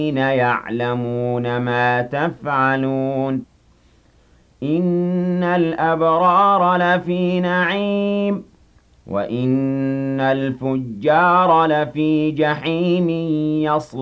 يعلمون ما تفعلون إن الأبرار لفي نعيم وإن الفجار لفي جحيم